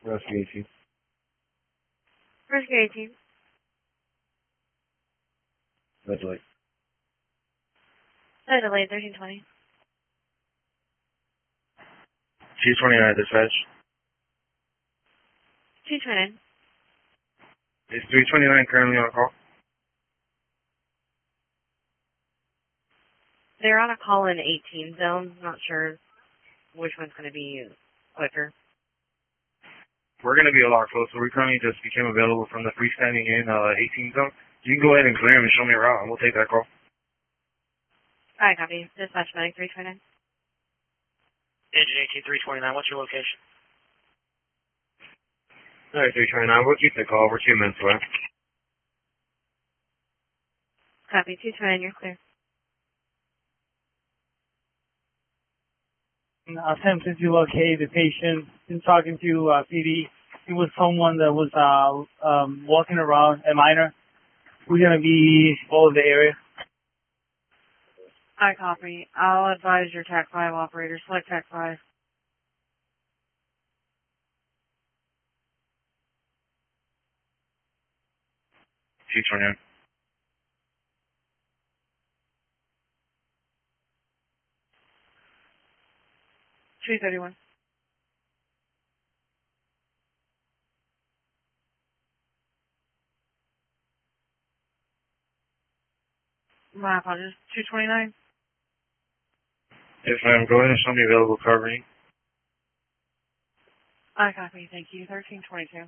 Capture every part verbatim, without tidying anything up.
Rescue eighteen. Rescue eighteen. Red light. No delay, thirteen twenty. two twenty-nine dispatch. two twenty-nine. Is three twenty-nine currently on call? They're on a call in eighteen zone. Not sure which one's going to be quicker. We're going to be a lot closer. We currently just became available from the freestanding in uh, eighteen zone. You can go ahead and clear him and show me around, and we'll take that call. Alright, copy. Dispatch medic three twenty-nine. Engine eighteen three twenty-nine, what's your location? Alright, three twenty-nine, we'll keep the call. We're two minutes away. Copy, two twenty-nine, you're clear. Attempted to locate the patient. Been talking to uh, P D. It was someone that was uh, um, walking around, a minor. We're going to be all over the area. Alright, copy. I'll advise your TAC five operator. Select TAC five. two twenty-nine. two thirty-one. My apologies. two twenty-nine. Yes, ma'am. Go ahead and show me available covering. Alright, copy. Thank you. thirteen twenty-two.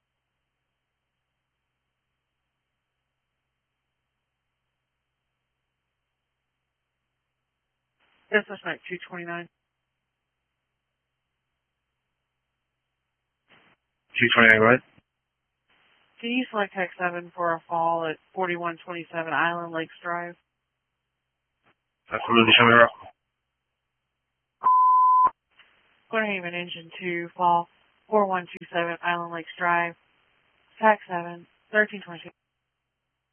Dispatch medic two twenty-nine. two twenty-nine, go ahead. Can you select TAC seven for a fall at forty-one twenty-seven Island Lakes Drive? Absolutely, show me around. Haven Engine two, fall four one two seven Island Lakes Drive. TAC seven, thirteen twenty-two.